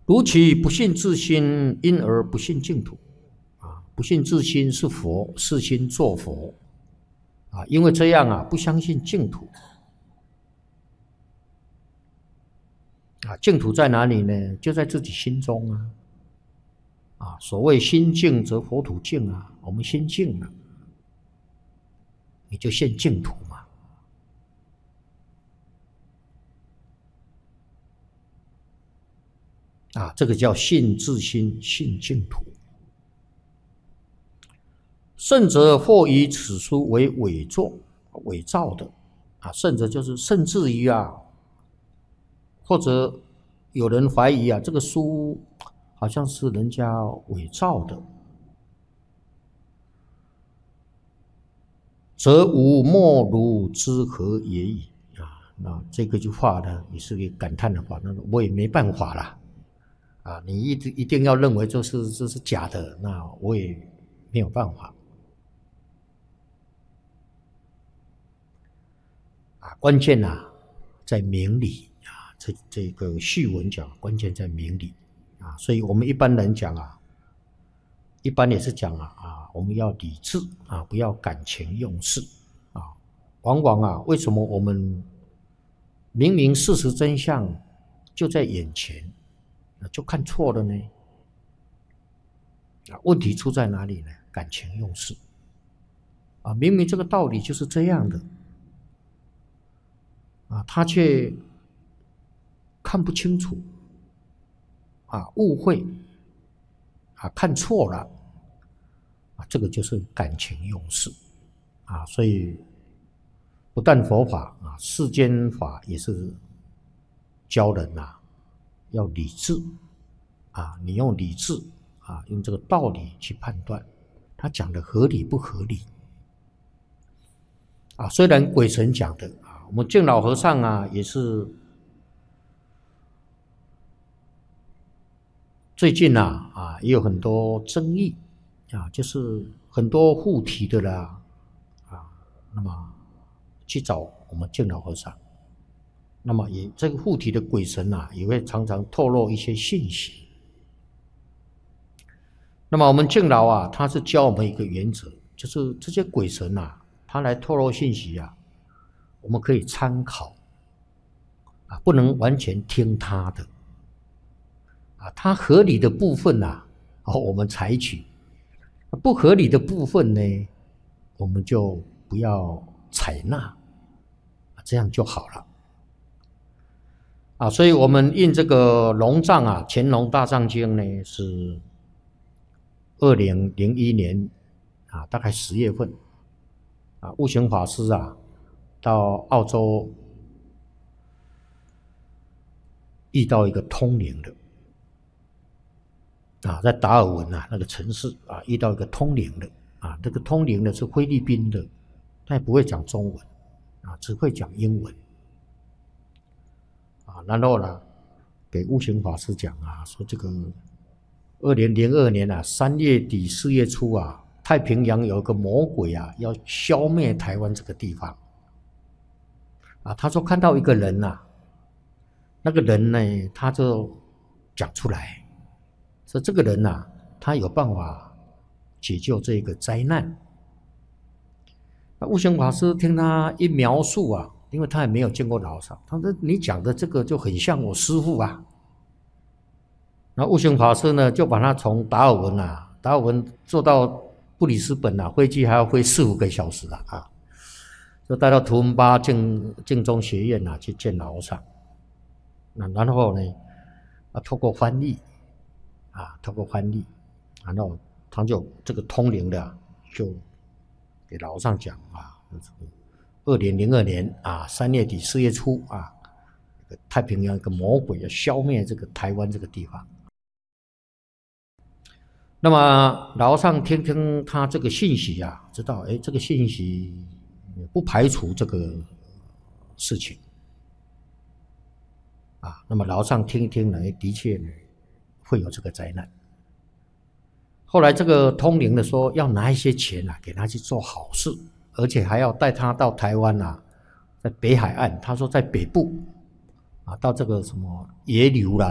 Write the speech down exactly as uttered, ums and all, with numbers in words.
如其不信自心，因而不信净土。啊，不信自心是佛，是心作佛。啊，因为这样啊，不相信净土。啊，净土在哪里呢？就在自己心中啊。啊，所谓心净则佛土净啊，我们心净了，你就现净土嘛。啊，这个叫信自心，信净土。圣者或以此书为伪作、伪造的。啊，圣者就是甚至于啊，或者有人怀疑啊，这个书好像是人家伪造的，则吾莫如之何也已啊。那这个句话呢，也是个感叹的话，那我也没办法啦。啊，你一定一定要认为这是这是假的，那我也没有办法。啊，关键啊在明理啊，这这个序文讲关键在明理啊，所以我们一般人讲啊，一般也是讲啊啊，我们要理智啊，不要感情用事啊。往往啊，为什么我们明明事实真相就在眼前？就看错了呢？啊，问题出在哪里呢？感情用事啊，明明这个道理就是这样的啊，他却看不清楚啊，误会啊，看错了啊，这个就是感情用事啊。所以不但佛法啊，世间法也是教人啊。要理智啊，你用理智啊，用这个道理去判断，他讲的合理不合理啊？虽然鬼神讲的啊，我们净老和尚啊，也是最近啊啊，也有很多争议啊，就是很多护体的啦啊，那么去找我们净老和尚。那么也这个护体的鬼神啊，也会常常透露一些信息。那么我们净老啊，他是教我们一个原则，就是这些鬼神啊，他来透露信息啊，我们可以参考啊，不能完全听他的啊。他合理的部分啊，哦，我们采取；不合理的部分呢，我们就不要采纳，这样就好了。啊，所以我们印这个龙藏啊，《乾隆大藏经》呢是二零零一年啊，大概十月份啊，悟行法师啊到澳洲遇到一个通灵的啊，在达尔文啊那个城市啊遇到一个通灵的啊，这个通灵的是菲律宾的，他也不会讲中文啊，只会讲英文。啊，然后呢，给悟行法师讲啊，说这个二零零二年啊，三月底四月初啊，太平洋有个魔鬼啊，要消灭台湾这个地方。啊，他说看到一个人呐、啊，那个人呢，他就讲出来，说这个人呐、啊，他有办法解救这个灾难。那悟行法师听他一描述啊。因为他也没有见过老少，他说你讲的这个就很像我师父啊。然后悟行法师呢，就把他从达尔文啊，达尔文坐到布里斯本啊，飞机还要飞四五个小时啊，啊，就带到图文巴净净宗学院啊去见老上。那然后呢，啊，透过翻译啊，透过翻译，然后他就这个通灵的、啊、就给老上讲啊。二零零二年啊，三月底四月初啊，太平洋一个魔鬼要消灭这个台湾这个地方。那么老上听听他这个信息啊，知道哎，这个信息不排除这个事情啊。那么老上听一听呢，的确呢会有这个灾难。后来这个通灵的说要拿一些钱啊，给他去做好事。而且还要带他到台湾啊，在北海岸，他说在北部啊，到这个什么野柳啦。